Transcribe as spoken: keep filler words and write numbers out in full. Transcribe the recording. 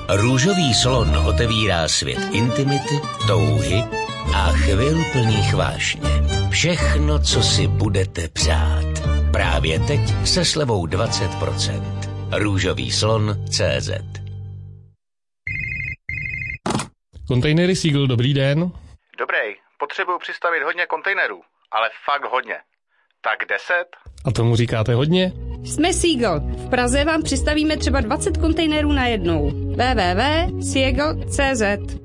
Růžový slon otevírá svět intimity, touhy a chvil plných vášně. Všechno, co si budete přát. Právě teď se slevou dvacet procent. Růžový slon tečka cé zet. Kontejnery Seagull, dobrý den. Dobrý, potřebuju přistavit hodně kontejnerů, ale fakt hodně. Tak deset? A tomu říkáte hodně? Jsme Seagull. V Praze vám přistavíme třeba dvacet kontejnerů najednou. w w w tečka seagull tečka cé zet